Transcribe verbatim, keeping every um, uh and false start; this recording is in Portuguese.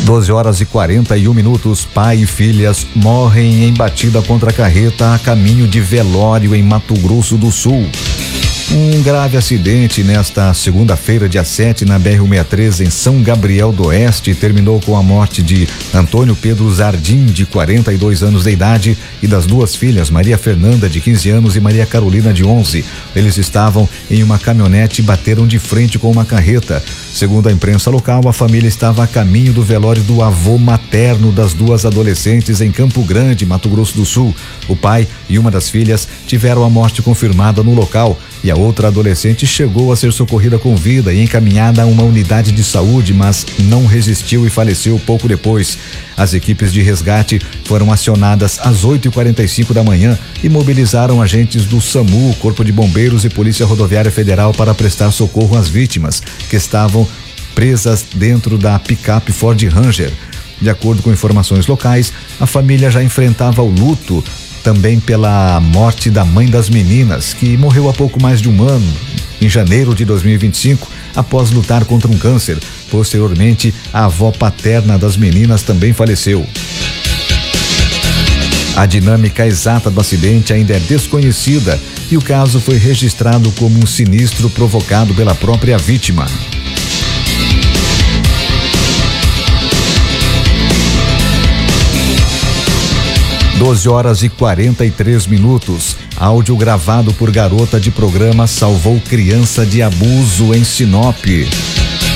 doze horas e quarenta e um minutos. Pai e filhas morrem em batida contra a carreta a caminho de velório em Mato Grosso do Sul. Um grave acidente nesta segunda-feira, dia sete, na B R cento e sessenta e três, em São Gabriel do Oeste, terminou com a morte de Antônio Pedro Zardim, de quarenta e dois anos de idade, e das duas filhas, Maria Fernanda, de quinze anos, e Maria Carolina, de onze. Eles estavam em uma caminhonete e bateram de frente com uma carreta. Segundo a imprensa local, a família estava a caminho do velório do avô materno das duas adolescentes em Campo Grande, Mato Grosso do Sul. O pai e uma das filhas tiveram a morte confirmada no local, e a outra adolescente chegou a ser socorrida com vida e encaminhada a uma unidade de saúde, mas não resistiu e faleceu pouco depois. As equipes de resgate foram acionadas às oito e quarenta e cinco da manhã e mobilizaram agentes do SAMU, Corpo de Bombeiros e Polícia Rodoviária Federal para prestar socorro às vítimas, que estavam presas dentro da picape Ford Ranger. De acordo com informações locais, a família já enfrentava o luto também pela morte da mãe das meninas, que morreu há pouco mais de um ano, em janeiro de dois mil e vinte e cinco, após lutar contra um câncer. Posteriormente, a avó paterna das meninas também faleceu. A dinâmica exata do acidente ainda é desconhecida e o caso foi registrado como um sinistro provocado pela própria vítima. doze horas e quarenta e três minutos. Áudio gravado por garota de programa salvou criança de abuso em Sinop.